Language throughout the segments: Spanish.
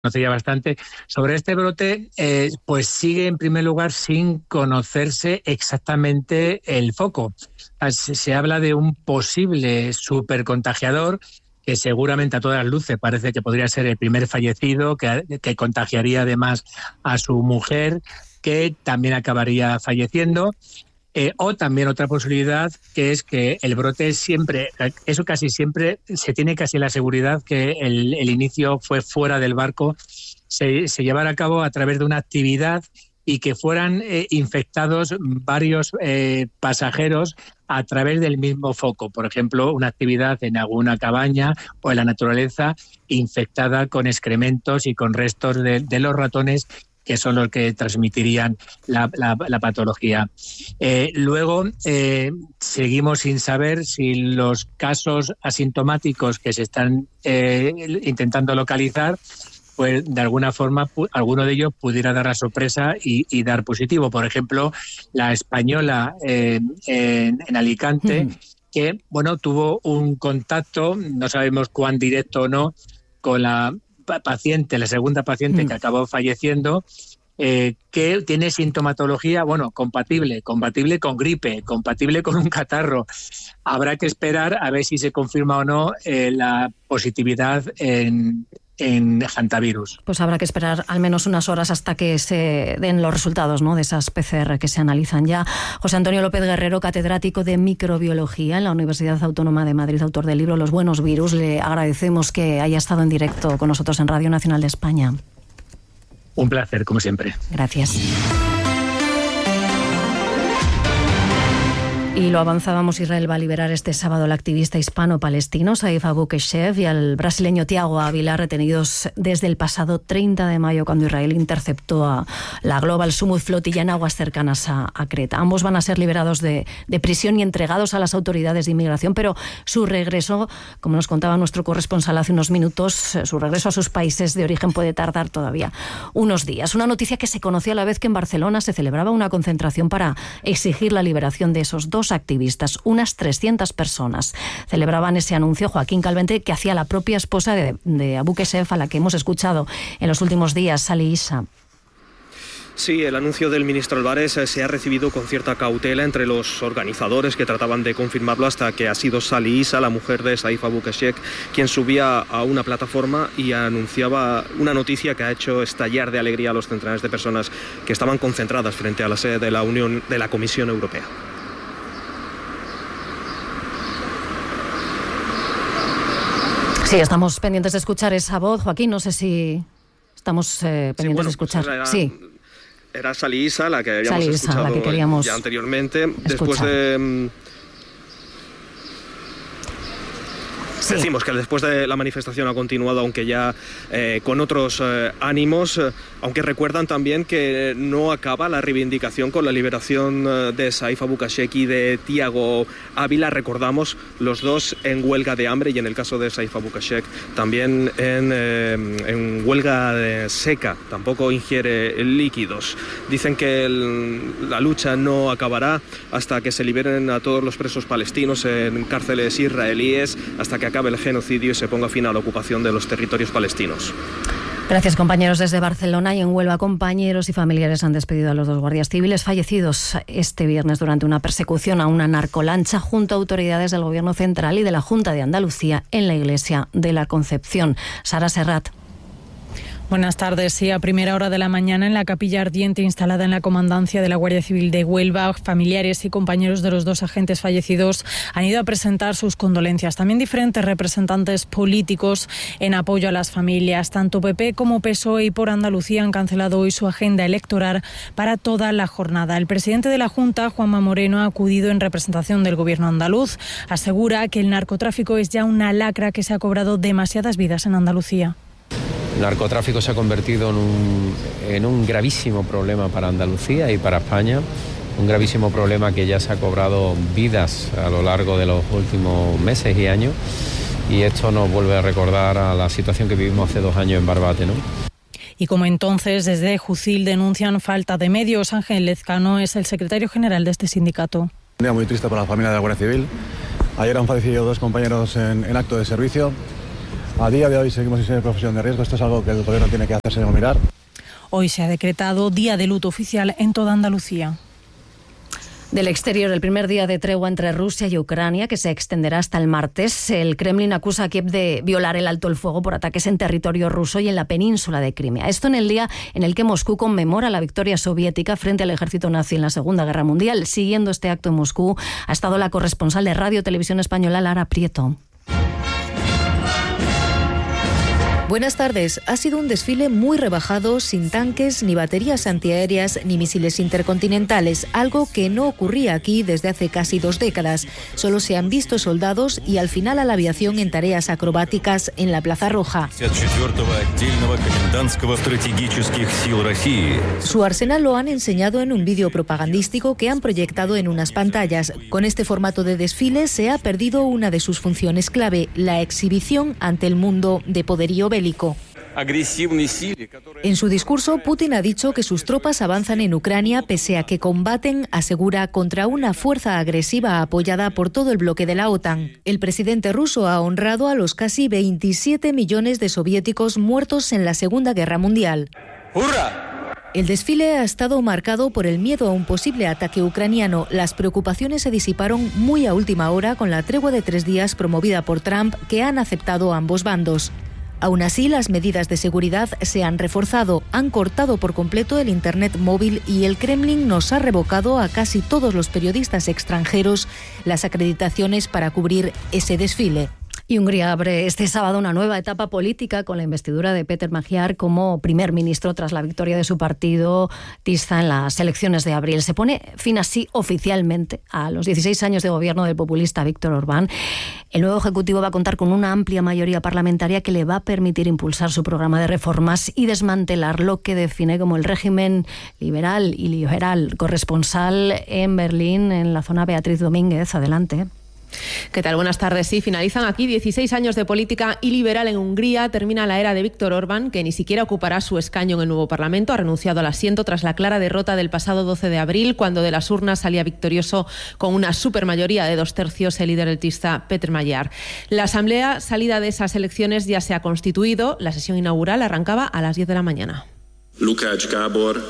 conocería bastante. Sobre este brote, pues sigue en primer lugar sin conocerse exactamente el foco. Se habla de un posible supercontagiador que seguramente a todas luces parece que podría ser el primer fallecido, que contagiaría además a su mujer, que también acabaría falleciendo. O también otra posibilidad, que es que el brote eso casi siempre, se tiene casi la seguridad que el inicio fue fuera del barco, se llevara a cabo a través de una actividad y que fueran infectados varios pasajeros a través del mismo foco. Por ejemplo, una actividad en alguna cabaña o en la naturaleza infectada con excrementos y con restos de los ratones, que son los que transmitirían la patología. Luego, seguimos sin saber si los casos asintomáticos que se están intentando localizar, pues de alguna forma alguno de ellos pudiera dar la sorpresa y dar positivo. Por ejemplo, la española en Alicante, que tuvo un contacto, no sabemos cuán directo o no, con la paciente, la segunda paciente que acabó falleciendo, que tiene sintomatología, compatible con gripe, compatible con un catarro. Habrá que esperar a ver si se confirma o no la positividad en hantavirus. Pues habrá que esperar al menos unas horas hasta que se den los resultados, ¿no?, de esas PCR que se analizan ya. José Antonio López Guerrero, catedrático de microbiología en la Universidad Autónoma de Madrid, autor del libro Los buenos virus. Le agradecemos que haya estado en directo con nosotros en Radio Nacional de España. Un placer, como siempre. Gracias. Y lo avanzábamos, Israel va a liberar este sábado al activista hispano-palestino Saif Abu Keshef y al brasileño Tiago Ávila, retenidos desde el pasado 30 de mayo, cuando Israel interceptó a la Global Summit flotilla en aguas cercanas a Creta. Ambos van a ser liberados de prisión y entregados a las autoridades de inmigración, pero su regreso, como nos contaba nuestro corresponsal hace unos minutos, su regreso a sus países de origen puede tardar todavía unos días. Una noticia que se conoció a la vez que en Barcelona se celebraba una concentración para exigir la liberación de esos dos activistas. Unas 300 personas celebraban ese anuncio. Joaquín Calvente, que hacía la propia esposa de Abu Keshef, a la que hemos escuchado en los últimos días, Sali Issa. Sí, el anuncio del ministro Álvarez se ha recibido con cierta cautela entre los organizadores, que trataban de confirmarlo, hasta que ha sido Sali Issa, la mujer de Saif Abu Keshef, quien subía a una plataforma y anunciaba una noticia que ha hecho estallar de alegría a los centenares de personas que estaban concentradas frente a la sede de la Comisión Europea. Sí, estamos pendientes de escuchar esa voz. Joaquín, no sé si estamos pendientes de escuchar. Era Sali Issa, la que habíamos escuchado la que queríamos ya anteriormente. escuchar. Después de... Sí. Decimos que después de la manifestación ha continuado, aunque ya con otros ánimos, aunque recuerdan también que no acaba la reivindicación con la liberación de Saif Abu Keshef y de Tiago Ávila. Recordamos, los dos en huelga de hambre, y en el caso de Saif Abu Keshef también en huelga seca, tampoco ingiere líquidos. Dicen que la lucha no acabará hasta que se liberen a todos los presos palestinos en cárceles israelíes, hasta que acabe el genocidio y se ponga fin a la ocupación de los territorios palestinos. Gracias, compañeros. Desde Barcelona y en Huelva, compañeros y familiares han despedido a los dos guardias civiles fallecidos este viernes durante una persecución a una narcolancha junto a autoridades del Gobierno central y de la Junta de Andalucía en la iglesia de la Concepción. Sara Serrat. Buenas tardes. Sí, a primera hora de la mañana, en la capilla ardiente instalada en la comandancia de la Guardia Civil de Huelva, familiares y compañeros de los dos agentes fallecidos han ido a presentar sus condolencias. También diferentes representantes políticos en apoyo a las familias. Tanto PP como PSOE y Por Andalucía han cancelado hoy su agenda electoral para toda la jornada. El presidente de la Junta, Juanma Moreno, ha acudido en representación del Gobierno andaluz. Asegura que el narcotráfico es ya una lacra que se ha cobrado demasiadas vidas en Andalucía. El narcotráfico se ha convertido en un gravísimo problema para Andalucía y para España, un gravísimo problema que ya se ha cobrado vidas a lo largo de los últimos meses y años, y esto nos vuelve a recordar a la situación que vivimos hace 2 años en Barbate, ¿no? Y como entonces, desde Jucil denuncian falta de medios. Ángel Lezcano es el secretario general de este sindicato. Un día muy triste para la familia de la Guardia Civil. Ayer han fallecido 2 compañeros en acto de servicio. A día de hoy seguimos sin ser profesión de riesgo. Esto es algo que el gobierno tiene que hacerse mirar. Hoy se ha decretado día de luto oficial en toda Andalucía. Del exterior, el primer día de tregua entre Rusia y Ucrania, que se extenderá hasta el martes. El Kremlin acusa a Kiev de violar el alto el fuego por ataques en territorio ruso y en la península de Crimea. Esto en el día en el que Moscú conmemora la victoria soviética frente al ejército nazi en la Segunda Guerra Mundial. Siguiendo este acto en Moscú ha estado la corresponsal de Radio Televisión Española, Lara Prieto. Buenas tardes. Ha sido un desfile muy rebajado, sin tanques, ni baterías antiaéreas, ni misiles intercontinentales, algo que no ocurría aquí desde hace casi 2 décadas. Solo se han visto soldados y al final a la aviación en tareas acrobáticas en la Plaza Roja. Su arsenal lo han enseñado en un vídeo propagandístico que han proyectado en unas pantallas. Con este formato de desfile se ha perdido una de sus funciones clave, la exhibición ante el mundo de poderío bélico. En su discurso, Putin ha dicho que sus tropas avanzan en Ucrania pese a que combaten, asegura, contra una fuerza agresiva apoyada por todo el bloque de la OTAN. El presidente ruso ha honrado a los casi 27 millones de soviéticos muertos en la Segunda Guerra Mundial. ¡Hurra! El desfile ha estado marcado por el miedo a un posible ataque ucraniano. Las preocupaciones se disiparon muy a última hora con la tregua de 3 días promovida por Trump, que han aceptado ambos bandos. Aún así, las medidas de seguridad se han reforzado, han cortado por completo el Internet móvil y el Kremlin nos ha revocado a casi todos los periodistas extranjeros las acreditaciones para cubrir ese desfile. Y Hungría abre este sábado una nueva etapa política con la investidura de Péter Magyar como primer ministro tras la victoria de su partido Tisza en las elecciones de abril. Se pone fin así oficialmente a los 16 años de gobierno del populista Viktor Orbán. El nuevo ejecutivo va a contar con una amplia mayoría parlamentaria que le va a permitir impulsar su programa de reformas y desmantelar lo que define como el régimen liberal y liberal. Corresponsal en Berlín, en la zona, Beatriz Domínguez. Adelante. ¿Qué tal? Buenas tardes. Sí, finalizan aquí 16 años de política iliberal en Hungría. Termina la era de Viktor Orbán, que ni siquiera ocupará su escaño en el nuevo Parlamento. Ha renunciado al asiento tras la clara derrota del pasado 12 de abril, cuando de las urnas salía victorioso con una supermayoría de 2/3 el líder eltista Péter Magyar. La asamblea salida de esas elecciones ya se ha constituido. La sesión inaugural arrancaba a las 10 de la mañana. Lukács Gábor,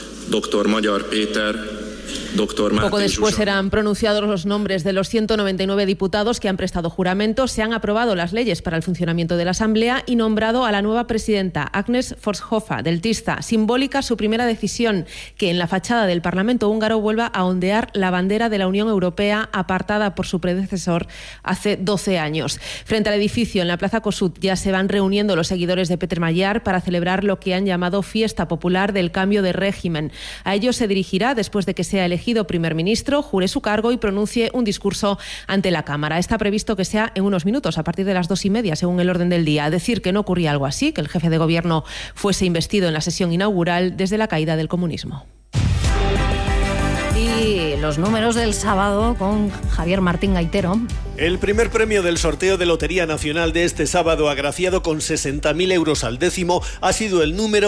Dr. Magyar Péter, Poco después eran pronunciados los nombres de los 199 diputados que han prestado juramento. Se han aprobado las leyes para el funcionamiento de la Asamblea y nombrado a la nueva presidenta, Agnes Forshofa, del Tisza. Simbólica su primera decisión, que en la fachada del Parlamento húngaro vuelva a ondear la bandera de la Unión Europea apartada por su predecesor hace 12 años. Frente al edificio, en la Plaza Kossuth, ya se van reuniendo los seguidores de Péter Magyar para celebrar lo que han llamado Fiesta Popular del Cambio de Régimen. A ellos se dirigirá después de que sea elegido primer ministro, jure su cargo y pronuncie un discurso ante la Cámara. Está previsto que sea en unos minutos, a partir de las 2:30, según el orden del día. Decir que no ocurría algo así, que el jefe de gobierno fuese investido en la sesión inaugural desde la caída del comunismo. Y los números del sábado con Javier Martín Gaitero. El primer premio del sorteo de Lotería Nacional de este sábado, agraciado con 60.000 euros al décimo, ha sido el número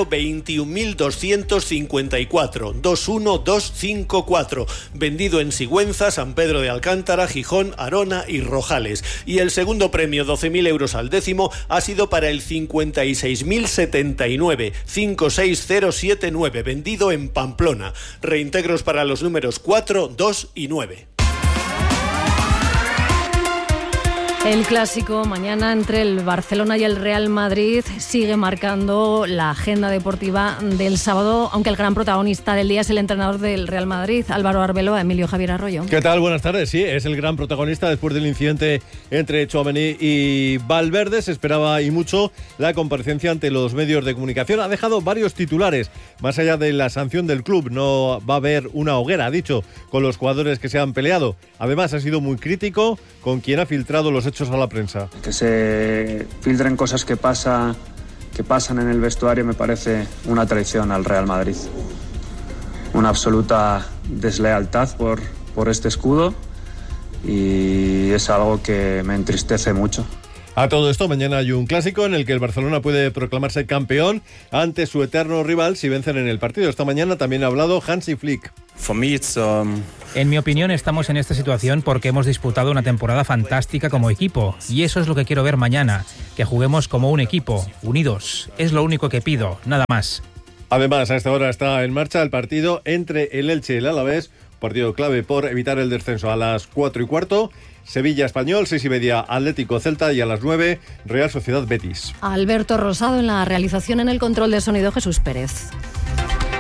21.254, 21254, vendido en Sigüenza, San Pedro de Alcántara, Gijón, Arona y Rojales. Y el segundo premio, 12.000 euros al décimo, ha sido para el 56.079, 56079, vendido en Pamplona. Reintegros para los números 4, 2 y 9. El clásico mañana entre el Barcelona y el Real Madrid sigue marcando la agenda deportiva del sábado, aunque el gran protagonista del día es el entrenador del Real Madrid, Álvaro Arbeloa. Emilio Javier Arroyo. ¿Qué tal? Buenas tardes. Sí, es el gran protagonista después del incidente entre Tchouaméni y Valverde. Se esperaba y mucho la comparecencia ante los medios de comunicación. Ha dejado varios titulares. Más allá de la sanción del club, no va a haber una hoguera, ha dicho, con los jugadores que se han peleado. Además, ha sido muy crítico con quien ha filtrado los hechos a la prensa. Que se filtren cosas que pasan en el vestuario me parece una traición al Real Madrid. Una absoluta deslealtad por este escudo y es algo que me entristece mucho. A todo esto, mañana hay un clásico en el que el Barcelona puede proclamarse campeón ante su eterno rival si vencen en el partido. Esta mañana también ha hablado Hansi Flick. En mi opinión, estamos en esta situación porque hemos disputado una temporada fantástica como equipo, y eso es lo que quiero ver mañana, que juguemos como un equipo, unidos. Es lo único que pido, nada más. Además, a esta hora está en marcha el partido entre el Elche y el Alavés, partido clave por evitar el descenso. A las 4:15, Sevilla Español, 6:30 Atlético Celta y a las 9 Real Sociedad Betis. Alberto Rosado en la realización, en el control de sonido Jesús Pérez.